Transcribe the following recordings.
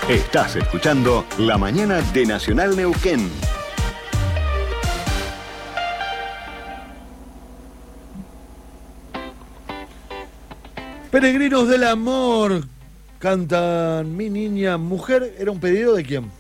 Estás escuchando La Mañana de Nacional Neuquén. Peregrinos del amor, cantan Mi Niña Mujer. ¿Era un pedido de quién?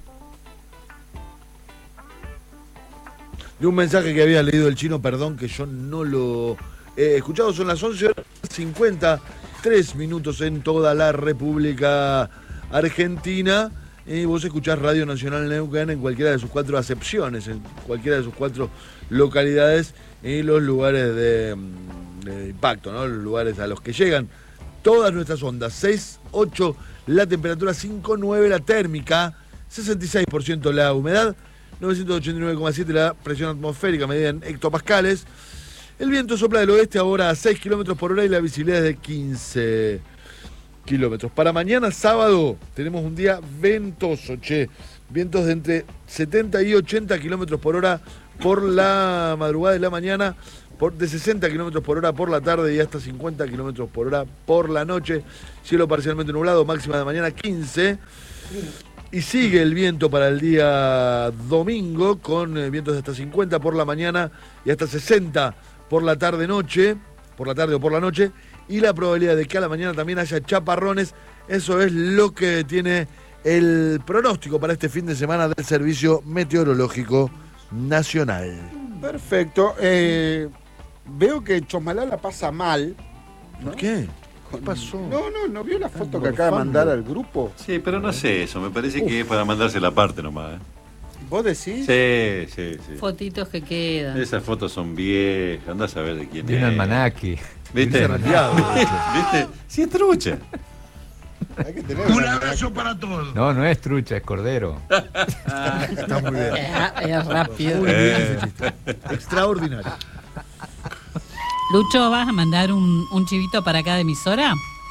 De un mensaje que había leído el chino, perdón, que yo no lo he escuchado. Son las 11:53 minutos en toda la República Argentina. Vos escuchás Radio Nacional Neuquén en cualquiera de sus 4 acepciones, en cualquiera de sus 4 localidades y los lugares de impacto, ¿no? Los lugares a los que llegan todas nuestras ondas. 6,8 la temperatura, 5,9 la térmica, 66% la humedad, 989,7 la presión atmosférica medida en hectopascales. El viento sopla del oeste ahora a 6 kilómetros por hora y la visibilidad es de 15 kilómetros. Para mañana sábado tenemos un día ventoso, vientos de entre 70 y 80 kilómetros por hora por la madrugada de la mañana, de 60 kilómetros por hora por la tarde y hasta 50 kilómetros por hora por la noche. Cielo parcialmente nublado, máxima de mañana 15. Y sigue el viento para el día domingo con vientos de hasta 50 por la mañana y hasta 60 por la tarde-noche, por la tarde o por la noche, y la probabilidad de que a la mañana también haya chaparrones. Eso es lo que tiene el pronóstico para este fin de semana del Servicio Meteorológico Nacional. Perfecto. Veo que Chosmalá la pasa mal, ¿no? ¿Por qué? ¿Qué pasó? No vio la foto que acaba de mandar al grupo. Sí, pero no sé eso, me parece que es para mandarse la parte nomás. ¿Vos decís? Sí. Fotitos que quedan. Esas fotos son viejas, andás a ver de quién es. De un almanaque. ¿Viste? ¿Viste? Sí, es trucha. Hay que tener Un abrazo para todos. No es trucha, es cordero. Está muy bien. Es rápido. Muy bien ese chiste. Extraordinario. Lucho, ¿vas a mandar un chivito para cada emisora?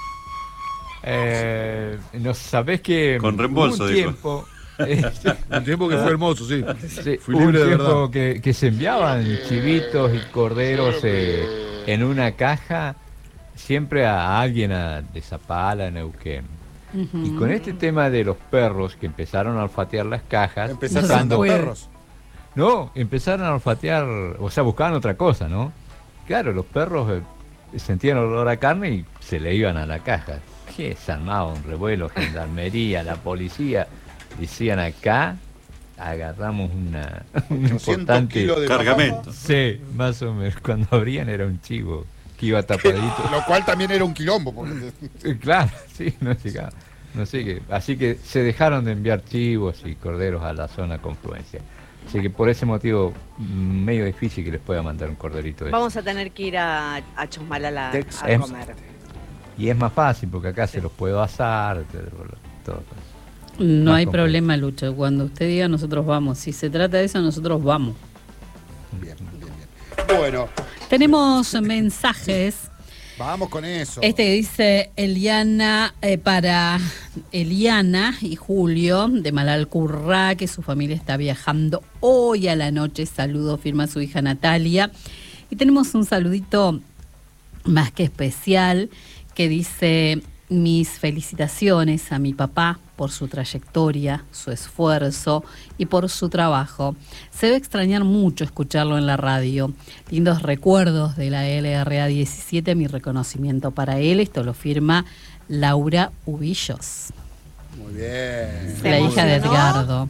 No sabés que Con reembolso, un tiempo, Un tiempo que fue hermoso, sí. sí, Fui un libre de tiempo verdad. que se enviaban chivitos y corderos en una caja siempre a alguien de Zapala, Neuquén. Y con este tema de los perros que empezaron a olfatear las cajas, Empezaron buscando siendo perros. No, empezaron a olfatear, o sea, buscaban otra cosa, ¿no? Claro, los perros sentían olor a carne y se le iban a la caja. ¿Qué? Se armaba un revuelo, gendarmería, la policía. Decían acá, agarramos un 800 importante kilos de Cargamento. Sí, más o menos. Cuando abrían era un chivo que iba tapadito. Lo cual también era un quilombo. Porque... Claro, sí, no llegaba. No sé qué. Así que se dejaron de enviar chivos y corderos a la zona confluencia. Así que por ese motivo, medio difícil que les pueda mandar un corderito de Vamos a tener que ir a Chosmalá a Texas. comer. Y es más fácil porque acá se los puedo asar, todo. No Más hay completo. problema, Lucho. Cuando usted diga, nosotros vamos. Si se trata de eso, nosotros vamos. Bien. Bueno, Tenemos mensajes. vamos con eso. Este dice Eliana, para Eliana y Julio de Malalcurrá, que su familia está viajando hoy a la noche. Saludo, firma su hija Natalia. Y tenemos un saludito más que especial que dice: mis felicitaciones a mi papá por su trayectoria, su esfuerzo y por su trabajo. Se debe extrañar mucho escucharlo en la radio. Lindos recuerdos de la LRA 17, mi reconocimiento para él. Esto lo firma Laura Ubillos, Muy bien. ¿Se la hija de emocionó? Edgardo.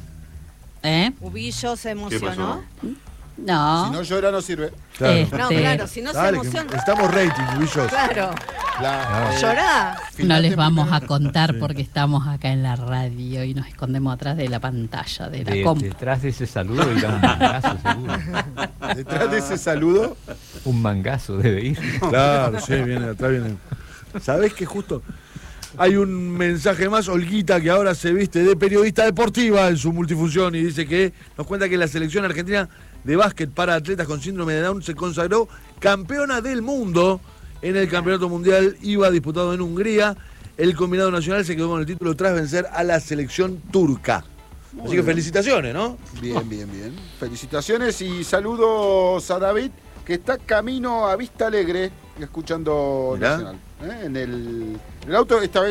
Ubillo se emocionó. No. Si no llora, no sirve. Claro. No, claro, si no Dale, se que emociona. estamos rating, Ubillos. Claro. La, Llorá. No les vamos a primera- contar porque estamos acá en la radio y nos escondemos atrás de la pantalla de la compu. Detrás de ese saludo irá un mangazo seguro. Detrás de ese saludo, Un mangazo debe ir. Claro, sí, viene atrás, viene. ¿Sabés que justo hay un mensaje más? Olguita, que ahora se viste de periodista deportiva en su multifunción y dice que nos cuenta que la selección argentina de básquet para atletas con síndrome de Down se consagró campeona del mundo en el campeonato mundial IVA disputado en Hungría. El combinado nacional se quedó con el título tras vencer a la selección turca. Así que felicitaciones, ¿no? bien. Felicitaciones y saludos a David, que está camino a Vista Alegre, escuchando Mirá. Nacional. En el auto, esta vez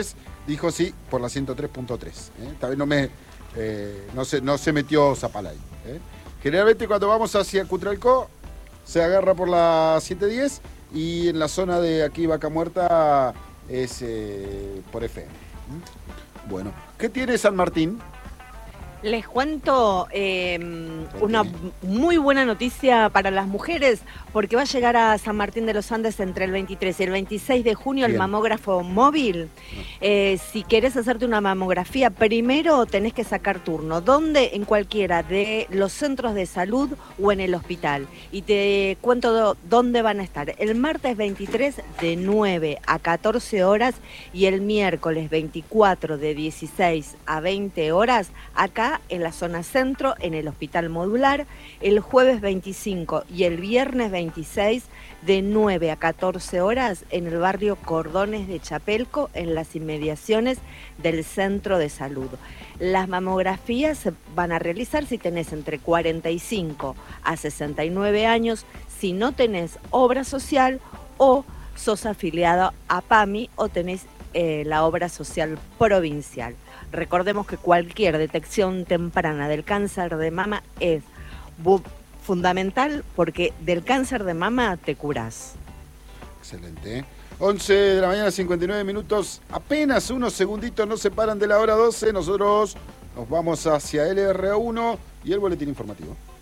dijo sí por la 103.3. Esta vez no se metió Zapala ahí. Generalmente cuando vamos hacia Cutralcó se agarra por la 710 y en la zona de aquí Vaca Muerta es por FM. Bueno, ¿qué tiene San Martín? Les cuento una muy buena noticia para las mujeres, porque va a llegar a San Martín de los Andes entre el 23 y el 26 de junio el mamógrafo móvil. Si querés hacerte una mamografía, primero tenés que sacar turno. ¿Dónde? En cualquiera de los centros de salud o en el hospital. Y te cuento dónde van a estar. El martes 23 de 9 a 14 horas y el miércoles 24 de 16 a 20 horas acá en la zona centro, en el Hospital Modular, el jueves 25 y el viernes 26 de 9 a 14 horas en el barrio Cordones de Chapelco, en las inmediaciones del Centro de Salud. Las mamografías se van a realizar si tenés entre 45 a 69 años, si no tenés obra social o sos afiliado a PAMI o tenés la obra social provincial. Recordemos que cualquier detección temprana del cáncer de mama es fundamental porque del cáncer de mama te curás. Excelente. 11 de la mañana, 59 minutos. Apenas unos segunditos nos separan de la hora 12. Nosotros nos vamos hacia LRA1 y el boletín informativo.